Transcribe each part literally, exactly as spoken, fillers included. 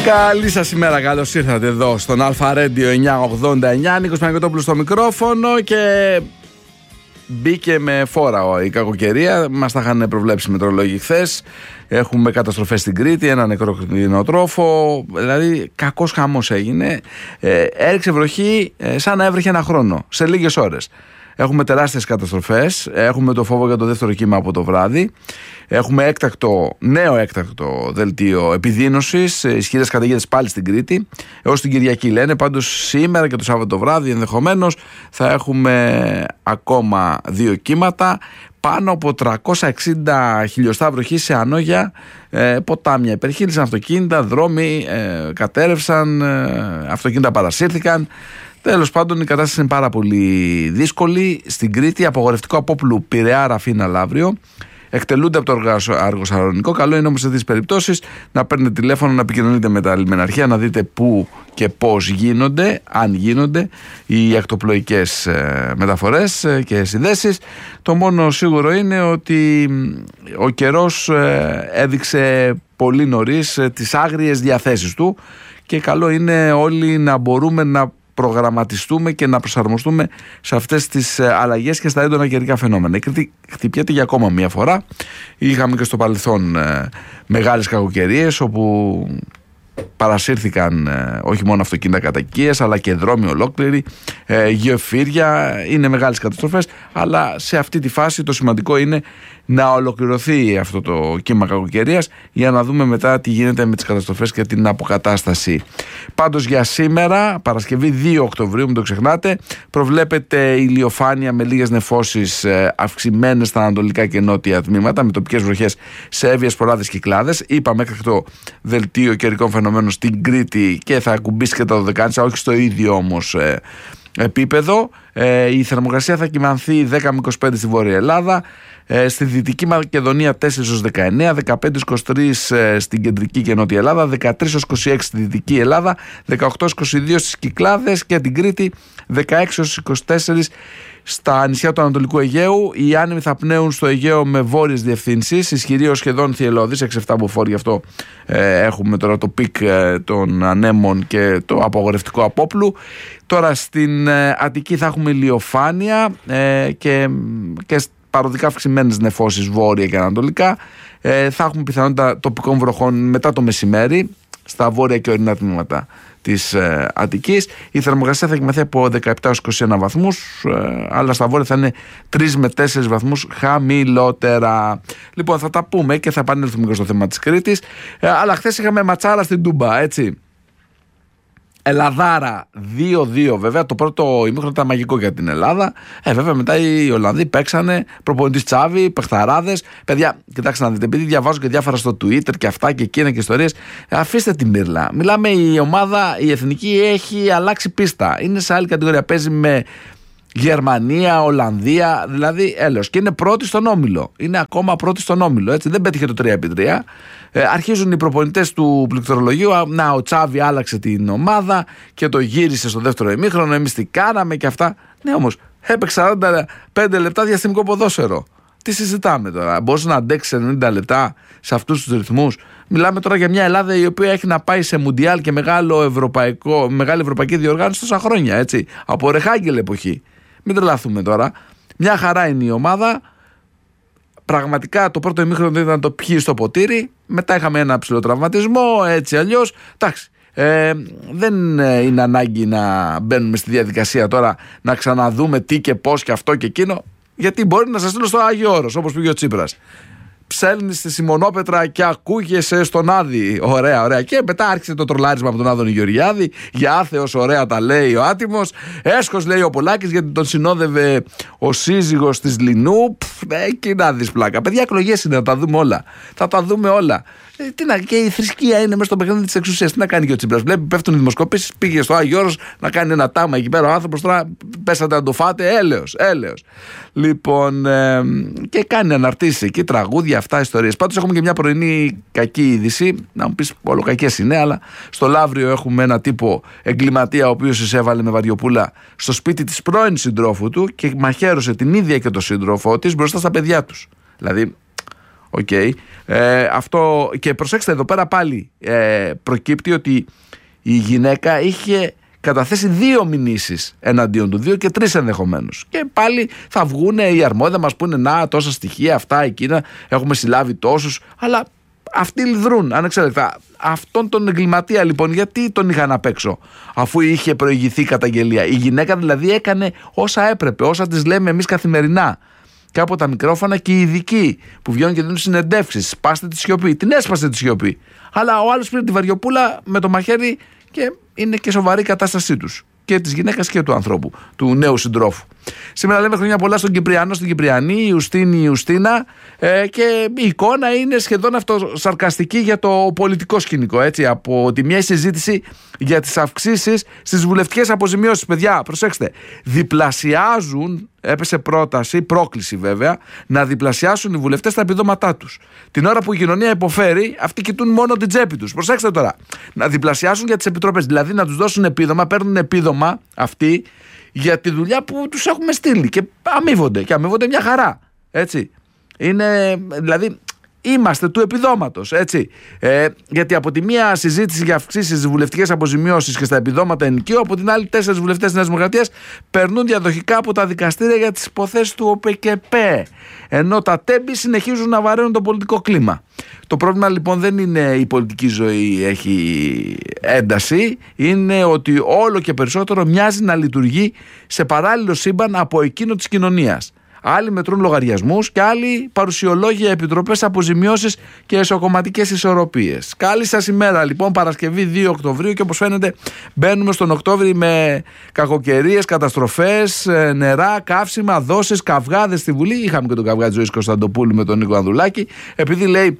Καλή σας ημέρα, καλώς ήρθατε εδώ στον Αλφα Radio εννιακόσια ογδόντα εννιά. Νίκος Παναγιωτόπουλος στο μικρόφωνο και μπήκε με φόρα η κακοκαιρία. Μας τα είχαν προβλέψει οι μετεωρολόγοι χθες. Έχουμε καταστροφές στην Κρήτη, ένα νεκρό κτηνοτρόφο. Δηλαδή, κακός χαμός έγινε. Ε, έριξε βροχή ε, σαν να έβρεχε ένα χρόνο, σε λίγες ώρες. Έχουμε τεράστιες καταστροφές. Έχουμε το φόβο για το δεύτερο κύμα από το βράδυ. Έχουμε έκτακτο, νέο έκτακτο δελτίο επιδείνωσης. Ισχυρές καταιγίδες πάλι στην Κρήτη. Έως την Κυριακή λένε. Πάντως σήμερα και το Σάββατο βράδυ ενδεχομένως θα έχουμε ακόμα δύο κύματα. Πάνω από τριακόσια εξήντα χιλιοστά βροχή σε ανώγια, ε, ποτάμια υπερχείλησαν, αυτοκίνητα, δρόμοι ε, κατέρευσαν, ε, αυτοκίνητα παρασύρθηκαν. Τέλος πάντων, η κατάσταση είναι πάρα πολύ δύσκολη. Στην Κρήτη, απογορευτικό απόπλου Πειραιά, Ραφίνα, Λαύριο. Εκτελούνται από το Αργοσαλονικό. Καλό είναι όμως σε τέτοιες περιπτώσεις να παίρνετε τηλέφωνο, να επικοινωνείτε με τα λιμεναρχεία, να δείτε πού και πώς γίνονται, αν γίνονται, οι ακτοπλοϊκές μεταφορές και συνδέσεις. Το μόνο σίγουρο είναι ότι ο καιρός έδειξε πολύ νωρίς τις άγριες διαθέσεις του και καλό είναι όλοι να μπορούμε να προγραμματιστούμε και να προσαρμοστούμε σε αυτές τις αλλαγές και στα έντονα καιρικά φαινόμενα. Η Κρήτη χτυπιέται για ακόμα μία φορά. Είχαμε και στο παρελθόν ε, μεγάλες κακοκαιρίες όπου παρασύρθηκαν ε, όχι μόνο αυτοκίνητα κατοικίες αλλά και δρόμοι ολόκληροι, ε, γεωφύρια. Είναι μεγάλες καταστροφές, αλλά σε αυτή τη φάση το σημαντικό είναι να ολοκληρωθεί αυτό το κύμα κακοκαιρίας για να δούμε μετά τι γίνεται με τις καταστροφές και την αποκατάσταση. Πάντως για σήμερα, Παρασκευή δύο Οκτωβρίου, μην το ξεχνάτε, προβλέπεται ηλιοφάνεια με λίγες νεφώσεις ε, αυξημένες στα ανατολικά και νότια τμήματα, με τοπικές βροχές σε έβιες σποράδες κυκλάδες. Είπαμε έκτακτο δελτίο καιρικών φαινομένων στην Κρήτη και θα ακουμπήσει και τα δωδεκάνησα, όχι στο ίδιο όμως ε, επίπεδο. Ε, η θερμοκρασία θα κυμανθεί δέκα με είκοσι πέντε στη Βόρεια Ελλάδα. Ε, στη Δυτική Μακεδονία τέσσερα έως δεκαεννέα, δεκαπέντε έως είκοσι τρία ε, στην Κεντρική και Νότια Ελλάδα, δεκατρία έως είκοσι έξι στη Δυτική Ελλάδα, δεκαοκτώ έως είκοσι δύο στις Κυκλάδες και την Κρήτη, δεκαέξι έως είκοσι τέσσερα στα νησιά του Ανατολικού Αιγαίου. Οι άνεμοι θα πνέουν στο Αιγαίο με βόρειες διευθύνσεις, ισχυρή ως σχεδόν θυελλώδης, έξι εφτά μποφόρ. Γι' αυτό ε, έχουμε τώρα το πικ ε, των ανέμων και το απογορευτικό απόπλου. Τώρα στην ε, Αττική θα έχουμε ηλιοφάνεια ε, και, και παροδικά αυξημένες νεφώσεις βόρεια και ανατολικά. Ε, θα έχουμε πιθανότητα τοπικών βροχών μετά το μεσημέρι στα βόρεια και ορεινά τμήματα της ε, Αττικής. Η θερμοκρασία θα κοιμαθεί από δεκαεπτά έως είκοσι ένα βαθμούς, ε, αλλά στα βόρεια θα είναι τρία με τέσσερα βαθμούς χαμηλότερα. Λοιπόν, θα τα πούμε και θα επανέλθουμε και στο θέμα της Κρήτης. Ε, αλλά χθες είχαμε ματσάρα στην Τούμπα, έτσι. Ελλαδάρα δύο δύο, βέβαια. Το πρώτο ημίχρονο ήταν μαγικό για την Ελλάδα. Ε, βέβαια μετά οι Ολλανδοί παίξανε, προπονητής Τσάβη, παιχταράδες. Παιδιά, κοιτάξτε να δείτε, επειδή διαβάζω και διάφορα στο Twitter και αυτά και εκείνα και ιστορίες, αφήστε τη μύρλα. Μιλάμε, η ομάδα, η εθνική έχει αλλάξει πίστα. Είναι σε άλλη κατηγορία. Παίζει με Γερμανία, Ολλανδία, δηλαδή έλεος. Και είναι πρώτη στον όμιλο. Είναι ακόμα πρώτη στον όμιλο. Έτσι. Δεν πέτυχε το τρία επί τρία. Ε, αρχίζουν οι προπονητές του πληκτρολογίου. Να, ο Τσάβη άλλαξε την ομάδα και το γύρισε στο δεύτερο ημίχρονο. Εμείς τι κάναμε και αυτά. Ναι, όμως έπαιξε σαράντα πέντε λεπτά διαστημικό ποδόσφαιρο. Τι συζητάμε τώρα? Μπορείς να αντέξεις ενενήντα λεπτά σε αυτούς τους ρυθμούς? Μιλάμε τώρα για μια Ελλάδα η οποία έχει να πάει σε μουντιάλ και μεγάλο ευρωπαϊκό, μεγάλη ευρωπαϊκή διοργάνωση τόσα χρόνια. Έτσι. Από Ρεχάγκελ εποχή. Μην τρελαθούμε τώρα. Μια χαρά είναι η ομάδα. Πραγματικά το πρώτο ημίχρονο δεν ήταν το πιει στο ποτήρι. Μετά είχαμε ένα ψηλό τραυματισμό, έτσι αλλιώς. Εντάξει. Ε, δεν είναι ανάγκη να μπαίνουμε στη διαδικασία τώρα να ξαναδούμε τι και πώς και αυτό και εκείνο. Γιατί μπορεί να σας στείλω στο Άγιο Όρος, όπως πήγε ο Τσίπρας. Ψέλνεις στη Σιμονόπετρα και ακούγεσαι στον Άδη. Ωραία, ωραία. Και μετά άρχισε το τρολάρισμα από τον Άδωνη Γεωργιάδη. Για άθεος, ωραία τα λέει ο άτιμος. Έσχος λέει ο Πολάκης, γιατί τον συνόδευε ο σύζυγος της Λινού. Εκεί να δεις πλάκα. Παιδιά, εκλογές είναι, να τα δούμε όλα. Θα τα δούμε όλα. Ε, τι να, και η θρησκεία είναι μέσα στο παιχνίδι της εξουσίας. Τι να κάνει και ο Τσίπρας? Βλέπει, πέφτουν οι δημοσκοπήσεις. Πήγε στο Άγιο Όρος να κάνει ένα τάμα εκεί πέρα. Ο άνθρωπος τώρα πέσατε να το φάτε. Έλεος, έλεος. Λοιπόν, ε, και κάνει αναρτήσεις εκεί, τραγούδια, αυτά, ιστορίες. Πάντως έχουμε και μια πρωινή κακή είδηση. Να μου πεις, όλο κακές είναι, αλλά στο Λαύριο έχουμε ένα τύπο εγκληματία ο οποίος εισέβαλε με βαριοπούλα στο σπίτι της πρώην συντρόφου του και μαχαίρωσε την ίδια και τον σύντροφό της μπροστά στα παιδιά τους. Δηλαδή, Okay. Ε, αυτό, και προσέξτε, εδώ πέρα πάλι ε, προκύπτει ότι η γυναίκα είχε καταθέσει δύο μηνύσεις εναντίον του, δύο και τρεις ενδεχομένως. Και πάλι θα βγουν οι αρμόδια μας πούνε να, τόσα στοιχεία, αυτά, εκείνα, έχουμε συλλάβει τόσους, αλλά αυτοί λιδρούν ανεξέλεκτα. Αυτόν τον εγκληματία λοιπόν, γιατί τον είχαν απ' έξω, αφού είχε προηγηθεί η καταγγελία? Η γυναίκα δηλαδή έκανε όσα έπρεπε, όσα τις λέμε εμείς καθημερινά. Και από τα μικρόφωνα και οι ειδικοί που βγαίνουν και δίνουν συνεντεύξεις, σπάστε τη σιωπή, την έσπασε τη σιωπή. Αλλά ο άλλος πήρε τη βαριοπούλα με το μαχαίρι και είναι και σοβαρή η κατάστασή τους. Και της γυναίκας και του ανθρώπου, του νέου συντρόφου. Σήμερα λέμε χρόνια πολλά στον Κυπριανό, στην Κυπριανή, η Ιουστίνη, η Ιουστίνα, ε, και η εικόνα είναι σχεδόν αυτοσαρκαστική για το πολιτικό σκηνικό. Έτσι, από τη μια συζήτηση για τις αυξήσεις στις βουλευτικές αποζημιώσεις. Παιδιά, προσέξτε, διπλασιάζουν, έπεσε πρόταση, πρόκληση βέβαια, να διπλασιάσουν οι βουλευτές τα επιδόματά τους. Την ώρα που η κοινωνία υποφέρει, αυτοί κοιτούν μόνο την τσέπη τους. Προσέξτε τώρα, να διπλασιάσουν για τις επιτροπές, δηλαδή να τους δώσουν επίδομα, παίρνουν επίδομα αυτοί για τη δουλειά που τους έχουμε στείλει και αμείβονται, και αμείβονται μια χαρά, έτσι. Είναι, δηλαδή, είμαστε του επιδόματος, έτσι. Ε, γιατί από τη μία συζήτηση για αυξήσεις στις βουλευτικές αποζημιώσεις και στα επιδόματα ενοικίου, από την άλλη τέσσερις βουλευτές της Νέας Δημοκρατίας περνούν διαδοχικά από τα δικαστήρια για τις υποθέσεις του ΟΠΕΚΕΠΕ. Ενώ τα τέμπη συνεχίζουν να βαραίνουν το πολιτικό κλίμα. Το πρόβλημα λοιπόν δεν είναι η πολιτική ζωή έχει ένταση, είναι ότι όλο και περισσότερο μοιάζει να λειτουργεί σε παράλληλο σύμπαν από εκείνο της κοινωνίας. Άλλοι μετρούν λογαριασμούς και άλλοι παρουσιολόγια, επιτροπές, αποζημιώσεις και εσωκομματικές ισορροπίες. Καλή σας ημέρα λοιπόν, Παρασκευή δύο Οκτωβρίου, και όπως φαίνεται μπαίνουμε στον Οκτώβρη με κακοκαιρίες, καταστροφές, νερά, καύσιμα, δόσεις, καυγάδες στη Βουλή. Είχαμε και τον καυγά της Ζωής Κωνσταντοπούλου με τον Νίκο Ανδουλάκη, επειδή λέει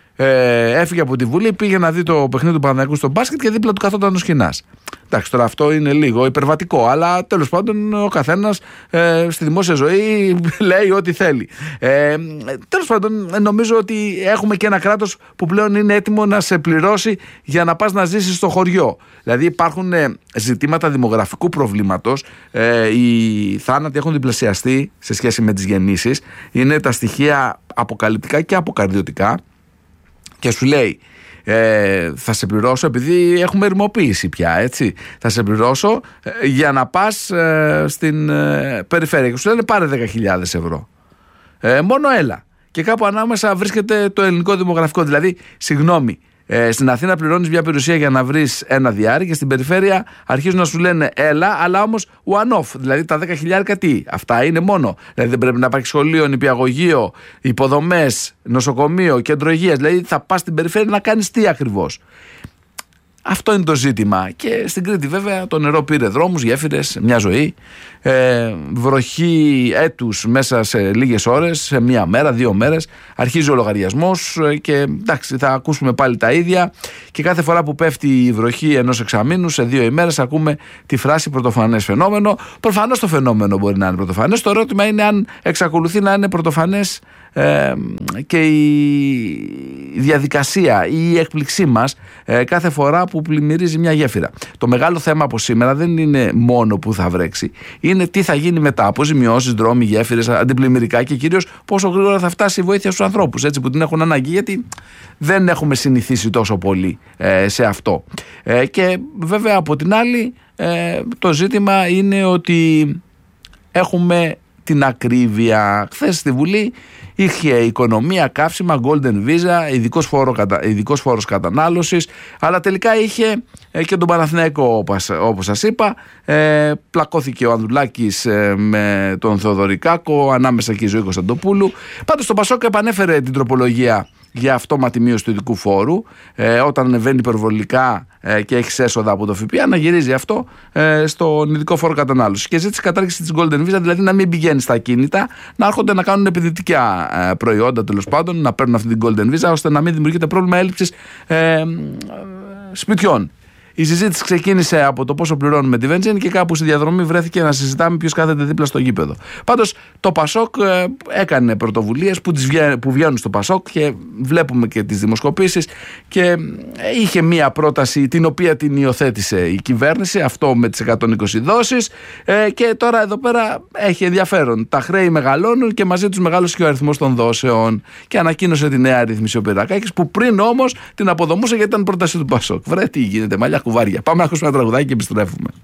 ε, έφυγε από τη Βουλή, πήγε να δει το παιχνίδι του Παναθηναϊκού στο μπάσκετ και δίπλα του καθόταν ο Σχοινάς. Εντάξει, τώρα αυτό είναι λίγο υπερβατικό, αλλά τέλος πάντων ο καθένας ε, στη δημόσια ζωή λέει ό,τι θέλει. Ε, τέλος πάντων, νομίζω ότι έχουμε και ένα κράτος που πλέον είναι έτοιμο να σε πληρώσει για να πας να ζήσεις στο χωριό. Δηλαδή υπάρχουν ε, ζητήματα δημογραφικού προβλήματος. Ε, οι θάνατοι έχουν διπλασιαστεί σε σχέση με τις γεννήσεις. Είναι τα στοιχεία αποκαλυπτικά και αποκαρδιωτικά. Και σου λέει, ε, θα σε πληρώσω, επειδή έχουμε ερημοποίηση πια, έτσι, θα σε πληρώσω ε, για να πας ε, στην ε, περιφέρεια. Και σου λένε πάρε δέκα χιλιάδες ευρώ. Ε, μόνο έλα. Και κάπου ανάμεσα βρίσκεται το ελληνικό δημογραφικό. Δηλαδή, συγγνώμη, ε, στην Αθήνα πληρώνεις μια περιουσία για να βρεις ένα διάρρη, και στην περιφέρεια αρχίζουν να σου λένε έλα, αλλά όμως one-off. Δηλαδή τα δέκα χιλιάρικα τι, αυτά είναι μόνο. Δηλαδή δεν πρέπει να υπάρχει σχολείο, νηπιαγωγείο, υποδομές, νοσοκομείο, κέντρο υγείας. Δηλαδή θα πας στην περιφέρεια να κάνεις τι ακριβώς? Αυτό είναι το ζήτημα. Και στην Κρήτη βέβαια το νερό πήρε δρόμους, γέφυρες, μια ζωή. Ε, βροχή έτους μέσα σε λίγες ώρες, σε μία μέρα, δύο μέρες. Αρχίζει ο λογαριασμός και εντάξει, θα ακούσουμε πάλι τα ίδια. Και κάθε φορά που πέφτει η βροχή ενός εξαμήνου, σε δύο ημέρες ακούμε τη φράση πρωτοφανές φαινόμενο. Προφανώς το φαινόμενο μπορεί να είναι πρωτοφανές. Το ερώτημα είναι αν εξακολουθεί να είναι πρωτοφανές ε, και η διαδικασία, η έκπληξή μας ε, κάθε φορά που πλημμυρίζει μια γέφυρα. Το μεγάλο θέμα από σήμερα δεν είναι μόνο που θα βρέξει, είναι τι θα γίνει μετά. Αποζημιώσεις, δρόμοι, γέφυρες, αντιπλημμυρικά, και κυρίως πόσο γρήγορα θα φτάσει η βοήθεια στους ανθρώπους, έτσι, που την έχουν ανάγκη, γιατί δεν έχουμε συνηθίσει τόσο πολύ ε, σε αυτό. Ε, και βέβαια από την άλλη ε, το ζήτημα είναι ότι έχουμε την ακρίβεια. Χθες στη Βουλή είχε οικονομία, καύσιμα, golden visa, ειδικός, φόρο, ειδικός φόρος κατανάλωσης, αλλά τελικά είχε ε, και τον Παναθηναϊκό, όπως, όπως σας είπα. Ε, πλακώθηκε ο Ανδουλάκης ε, με τον Θεοδωρικάκο, ανάμεσα και η Ζωή Κωνσταντοπούλου. Πάντως το Πασόκ επανέφερε την τροπολογία για αυτόματη μείωση του ειδικού φόρου, ε, όταν ανεβαίνει υπερβολικά ε, και έχει έσοδα από το ΦΠΑ, να γυρίζει αυτό ε, στον ειδικό φόρο κατανάλωση. Και ζήτησε κατάργηση της Golden Visa, δηλαδή να μην πηγαίνει στα ακίνητα, να έρχονται να κάνουν επενδυτικά ε, προϊόντα, τέλος πάντων, να παίρνουν αυτή την Golden Visa, ώστε να μην δημιουργείται πρόβλημα έλλειψης ε, ε, σπιτιών. Η συζήτηση ξεκίνησε από το πόσο πληρώνουμε τη βενζίνη και κάπου στη διαδρομή βρέθηκε να συζητάμε ποιος κάθεται δίπλα στο γήπεδο. Πάντως το Πασόκ ε, έκανε πρωτοβουλίες που, που βγαίνουν στο Πασόκ και βλέπουμε και τις δημοσκοπήσεις και είχε μία πρόταση την οποία την υιοθέτησε η κυβέρνηση, αυτό με τις εκατόν είκοσι δόσεις, ε, και τώρα εδώ πέρα έχει ενδιαφέρον. Τα χρέη μεγαλώνουν και μαζί τους μεγάλωσε και ο αριθμός των δόσεων και ανακοίνωσε τη νέα ρύθμιση ο Πυρακάκης, που πριν όμως την αποδομούσε γιατί ήταν πρόταση του Πασόκ. Βρε τι γίνεται, μαλλιά κουβάρια. Πάμε να ακούσουμε ένα τραγουδάκι και επιστρέφουμε.